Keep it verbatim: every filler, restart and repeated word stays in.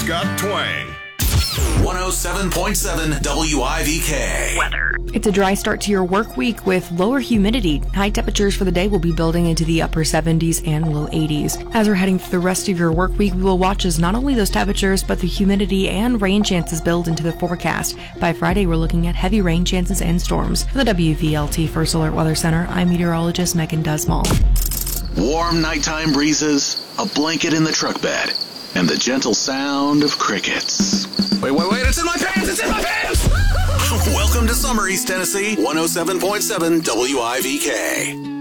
got twang. one oh seven point seven W I V K. Weather. It's a dry start to your work week with lower humidity. High temperatures for the day will be building into the upper seventies and low eighties. As we're heading through the rest of your work week, we will watch as not only those temperatures, but the humidity and rain chances build into the forecast. By Friday, we're looking at heavy rain chances and storms. For the W V L T First Alert Weather Center, I'm meteorologist Megan Dusmal. Warm nighttime breezes, a blanket in the truck bed, and the gentle sound of crickets. Wait, wait, wait, it's in my pants! It's in my pants! Welcome to Summer East Tennessee, one oh seven point seven W I V K.